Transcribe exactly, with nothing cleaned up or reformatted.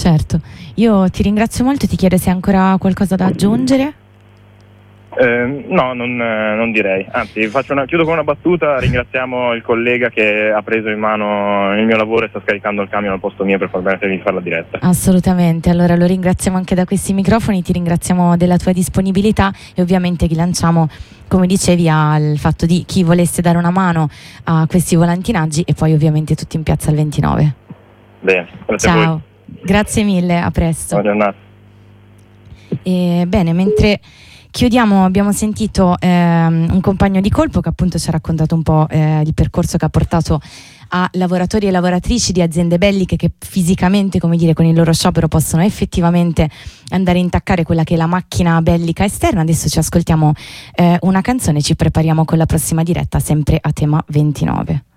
Certo, io ti ringrazio molto e ti chiedo se hai ancora qualcosa da aggiungere. Eh, no, non, non direi, anzi faccio una, chiudo con una battuta. Ringraziamo il collega che ha preso in mano il mio lavoro e sta scaricando il camion al posto mio per permettermi di fare la diretta. Assolutamente, allora lo ringraziamo anche da questi microfoni, ti ringraziamo della tua disponibilità e ovviamente rilanciamo, come dicevi, al fatto di chi volesse dare una mano a questi volantinaggi e poi ovviamente tutti in piazza il ventinove. Bene, grazie Ciao, a voi. Grazie mille, a presto. Buona giornata. E, bene, mentre chiudiamo abbiamo sentito ehm, un compagno di colpo che appunto ci ha raccontato un po' eh, il percorso che ha portato a lavoratori e lavoratrici di aziende belliche che fisicamente, come dire, con il loro sciopero possono effettivamente andare a intaccare quella che è la macchina bellica esterna. Adesso ci ascoltiamo eh, una canzone e ci prepariamo con la prossima diretta, sempre a tema ventinove.